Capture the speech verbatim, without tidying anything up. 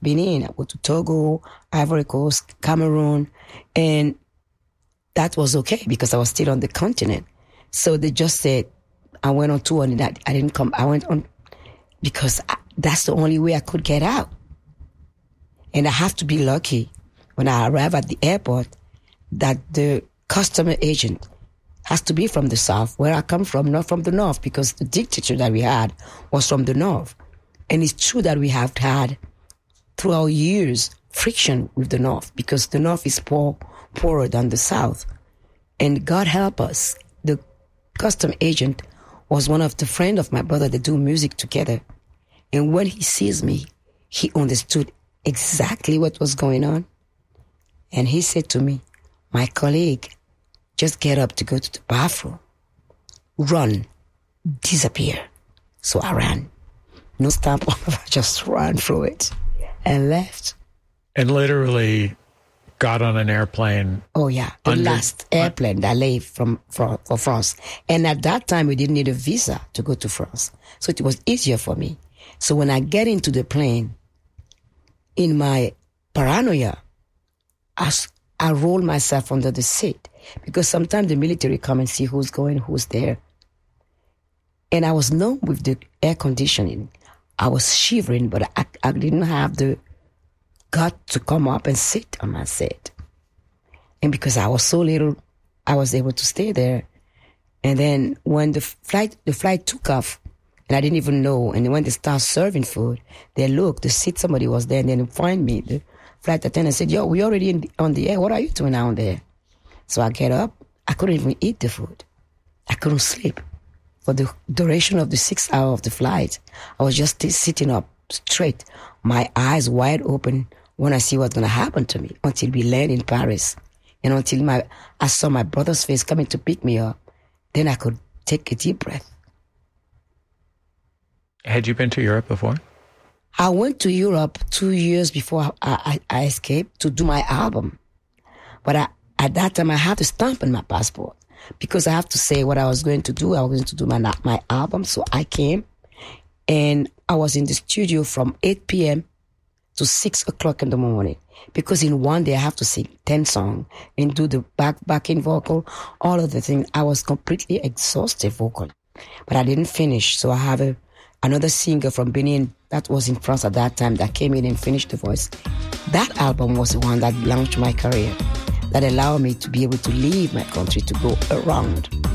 Benin. I went to Togo, Ivory Coast, Cameroon, and that was okay because I was still on the continent. So they just said, I went on tour and that I didn't come. I went on because I, that's the only way I could get out. And I have to be lucky when I arrive at the airport that the customer agent has to be from the South, where I come from, not from the North, because the dictator that we had was from the North. And it's true that we have had, throughout years, friction with the North, because the North is poor, poorer than the South. And God help us, the custom agent was one of the friends of my brother that do music together. And when he sees me, he understood exactly what was going on. And he said to me, my colleague, just get up to go to the bathroom. Run. Disappear. So I ran. No stamp on it. I just ran through it and left. And literally got on an airplane. Oh, yeah. The under, last airplane that left from, from for France. And at that time, we didn't need a visa to go to France. So it was easier for me. So when I get into the plane, in my paranoia, I, I roll myself under the seat. Because sometimes the military come and see who's going, who's there. And I was numb with the air conditioning. I was shivering, but I, I didn't have the gut to come up and sit on my seat. And because I was so little, I was able to stay there. And then when the flight the flight took off, and I didn't even know, and when they start serving food, they looked, the seat, somebody was there, and then they find me. The flight attendant said, yo, we're already in the, on the air. What are you doing down there? So I get up. I couldn't even eat the food. I couldn't sleep. For the duration of the six hours of the flight, I was just sitting up straight, my eyes wide open when I see what's going to happen to me until we land in Paris. And until my I saw my brother's face coming to pick me up, then I could take a deep breath. Had you been to Europe before? I went to Europe two years before I, I, I escaped to do my album. But I, at that time, I had to stamp on my passport because I have to say what I was going to do. I was going to do my my album. So I came and I was in the studio from eight p.m. to six o'clock in the morning. Because in one day I have to sing ten songs and do the back backing vocal, all of the things. I was completely exhausted vocally. But I didn't finish. So I have a another singer from Benin that was in France at that time that came in and finished the voice. That album was the one that launched my career, that allowed me to be able to leave my country to go around.